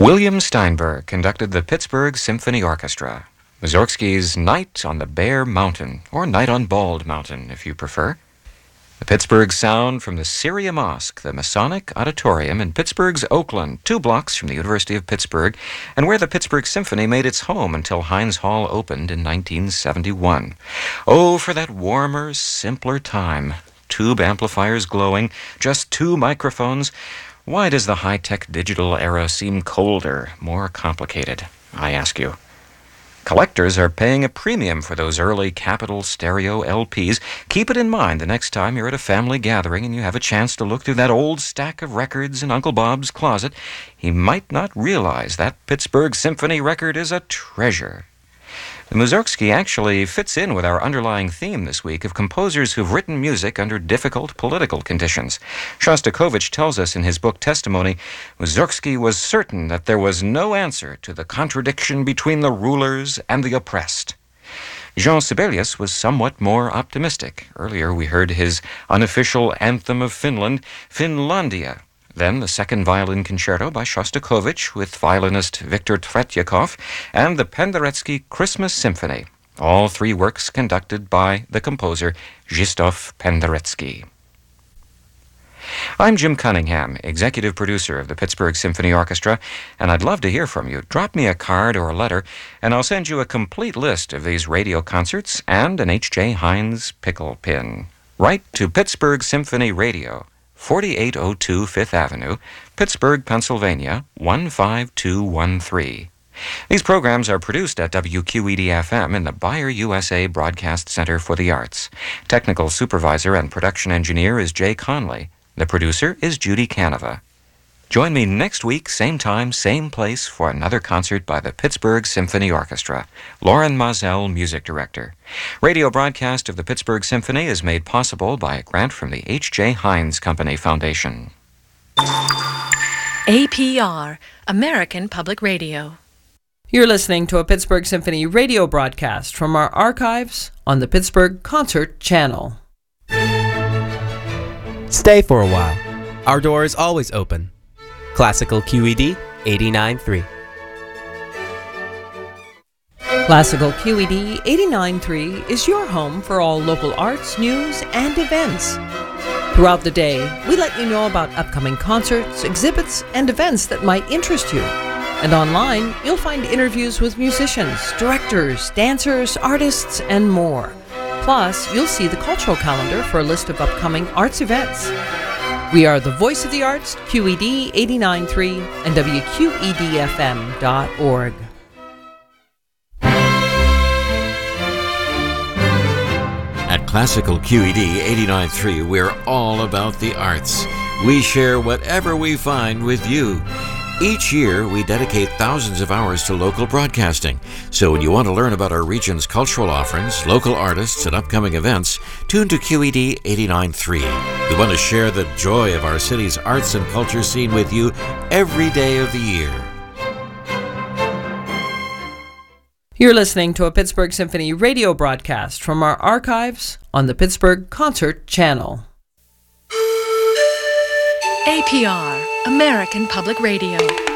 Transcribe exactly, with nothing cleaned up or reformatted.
William Steinberg conducted the Pittsburgh Symphony Orchestra. Mussorgsky's Night on the Bear Mountain, or Night on Bald Mountain, if you prefer. The Pittsburgh sound from the Syria Mosque, the Masonic Auditorium in Pittsburgh's Oakland, two blocks from the University of Pittsburgh, and where the Pittsburgh Symphony made its home until Heinz Hall opened in nineteen seventy-one. Oh, for that warmer, simpler time. Tube amplifiers glowing, just two microphones. Why does the high-tech digital era seem colder, more complicated, I ask you? Collectors are paying a premium for those early Capitol stereo L Ps. Keep it in mind the next time you're at a family gathering and you have a chance to look through that old stack of records in Uncle Bob's closet. He might not realize that Pittsburgh Symphony record is a treasure. The Mussorgsky actually fits in with our underlying theme this week of composers who've written music under difficult political conditions. Shostakovich tells us in his book Testimony, Mussorgsky was certain that there was no answer to the contradiction between the rulers and the oppressed. Jean Sibelius was somewhat more optimistic. Earlier we heard his unofficial anthem of Finland, Finlandia. Then the second violin concerto by Shostakovich with violinist Viktor Tretyakov, and the Penderecki Christmas Symphony, all three works conducted by the composer Zdzisław Penderecki. I'm Jim Cunningham, executive producer of the Pittsburgh Symphony Orchestra, and I'd love to hear from you. Drop me a card or a letter, and I'll send you a complete list of these radio concerts and an H J Heinz pickle pin. Write to Pittsburgh Symphony Radio, forty-eight oh two Fifth Avenue, Pittsburgh, Pennsylvania, one five two one three. These programs are produced at W Q E D F M in the Bayer U S A Broadcast Center for the Arts. Technical supervisor and production engineer is Jay Conley. The producer is Judy Canova. Join me next week, same time, same place, for another concert by the Pittsburgh Symphony Orchestra. Lauren Mazel, music director. Radio broadcast of the Pittsburgh Symphony is made possible by a grant from the H J Heinz Company Foundation. A P R, American Public Radio. You're listening to a Pittsburgh Symphony radio broadcast from our archives on the Pittsburgh Concert Channel. Stay for a while. Our door is always open. Classical Q E D eighty-nine point three. Classical Q E D eighty-nine point three is your home for all local arts, news, and events. Throughout the day, we let you know about upcoming concerts, exhibits, and events that might interest you. And online, you'll find interviews with musicians, directors, dancers, artists, and more. Plus, you'll see the cultural calendar for a list of upcoming arts events. We are the voice of the arts, Q E D eighty-nine point three and W Q E D F M dot org. At Classical Q E D eighty-nine point three, we're all about the arts. We share whatever we find with you. Each year, we dedicate thousands of hours to local broadcasting. So when you want to learn about our region's cultural offerings, local artists, and upcoming events, tune to Q E D eighty-nine point three. We want to share the joy of our city's arts and culture scene with you every day of the year. You're listening to a Pittsburgh Symphony radio broadcast from our archives on the Pittsburgh Concert Channel. A P R, American Public Radio.